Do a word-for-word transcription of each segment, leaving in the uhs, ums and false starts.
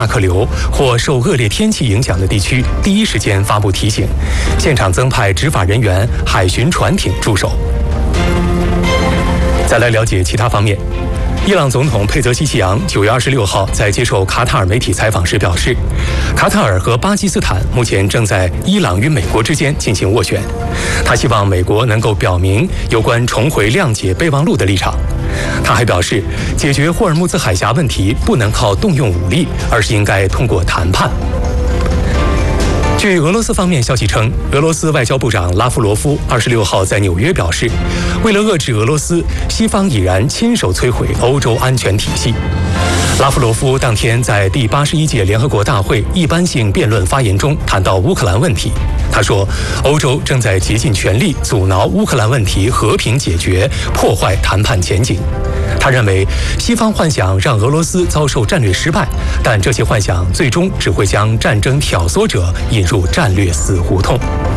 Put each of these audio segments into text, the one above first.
客流或受恶劣天气影响的地区第一时间发布提醒，现场增派执法人员、海巡船艇驻守。再来了解其他方面。伊朗总统佩泽希奇扬九月二十六号在接受卡塔尔媒体采访时表示，卡塔尔和巴基斯坦目前正在伊朗与美国之间进行斡旋。他希望美国能够表明有关重回谅解备忘录的立场。他还表示，解决霍尔木兹海峡问题不能靠动用武力，而是应该通过谈判。据俄罗斯方面消息称，俄罗斯外交部长拉夫罗夫二十六号在纽约表示，为了遏制俄罗斯，西方已然亲手摧毁欧洲安全体系。拉夫罗夫当天在第八十一届联合国大会一般性辩论发言中谈到乌克兰问题，他说，欧洲正在竭尽全力阻挠乌克兰问题和平解决，破坏谈判前景。他认为，西方幻想让俄罗斯遭受战略失败，但这些幻想最终只会将战争挑唆者引入战略死胡同。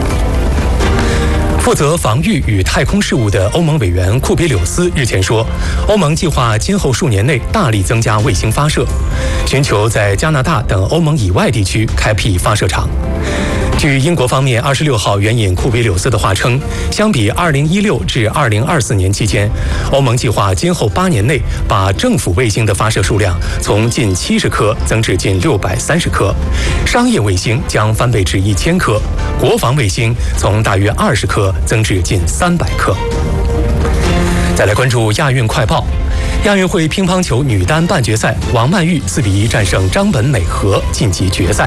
负责防御与太空事务的欧盟委员库别柳斯日前说，欧盟计划今后数年内大力增加卫星发射，寻求在加拿大等欧盟以外地区开辟发射场。据英国方面二十六号援引库别柳斯的话称，相比二零一六至二零二四年期间，欧盟计划今后八年内把政府卫星的发射数量从近七十颗增至近六百三十颗，商业卫星将翻倍至一千颗，国防卫星从大约二十颗增至近三百颗。再来关注亚运快报。亚运会乒乓球女单半决赛，王曼玉四比一战胜张本美和，晋级决赛。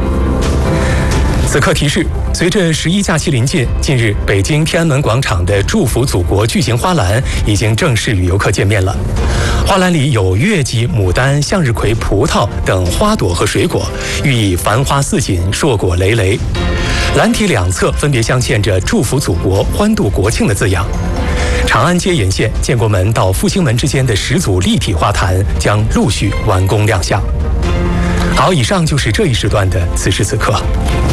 此刻提示，随着十一假期临近，近日北京天安门广场的祝福祖国巨型花篮已经正式与游客见面了。花篮里有月季、牡丹、向日葵、葡萄等花朵和水果，寓意繁花似锦、硕果累累。篮体两侧分别镶嵌着祝福祖国、欢度国庆的字样。长安街沿线建国门到复兴门之间的十组立体花坛将陆续完工亮相。好，以上就是这一时段的此时此刻。